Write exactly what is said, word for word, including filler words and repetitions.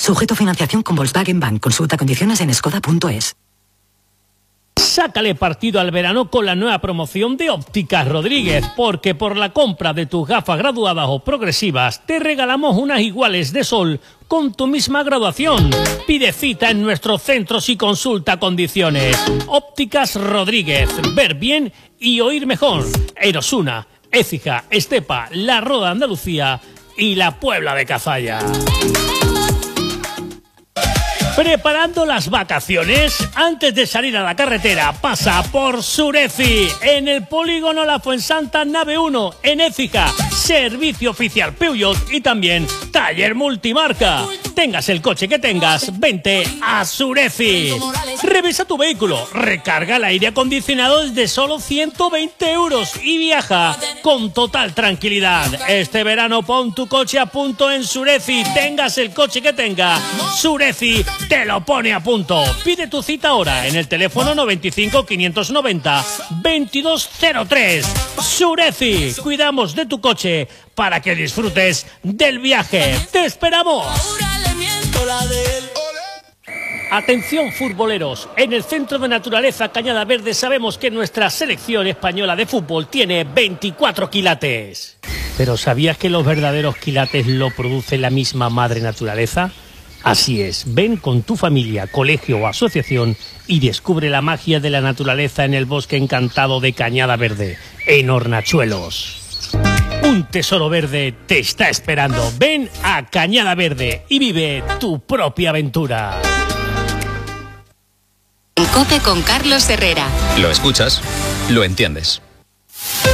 Sujeto a financiación con Volkswagen Bank. Consulta condiciones en skoda punto es. Sácale partido al verano con la nueva promoción de Ópticas Rodríguez, porque por la compra de tus gafas graduadas o progresivas te regalamos unas iguales de sol con tu misma graduación. Pide cita en nuestros centros y consulta condiciones. Ópticas Rodríguez, ver bien y oír mejor. Erosuna, Écija, Estepa, La Roda Andalucía y la Puebla de Cazalla. Preparando las vacaciones, antes de salir a la carretera, pasa por Sureci, en el polígono La Fuensanta Nave uno, en Écija, servicio oficial Peugeot y también taller multimarca. Tengas el coche que tengas, vente a Sureci. Revisa tu vehículo, recarga el aire acondicionado desde solo ciento veinte euros y viaja con total tranquilidad. Este verano pon tu coche a punto en Sureci, tengas el coche que tenga, Sureci te lo pone a punto. Pide tu cita ahora en el teléfono noventa y cinco, quinientos noventa, veintidós cero tres. Sureci, cuidamos de tu coche para que disfrutes del viaje. ¡Te esperamos! Atención futboleros, en el Centro de Naturaleza Cañada Verde sabemos que nuestra selección española de fútbol tiene veinticuatro quilates. ¿Pero sabías que los verdaderos quilates lo produce la misma madre naturaleza? Así es, ven con tu familia, colegio o asociación y descubre la magia de la naturaleza en el bosque encantado de Cañada Verde, en Hornachuelos. Un tesoro verde te está esperando. Ven a Cañada Verde y vive tu propia aventura. COPE con Carlos Herrera. Lo escuchas, lo entiendes.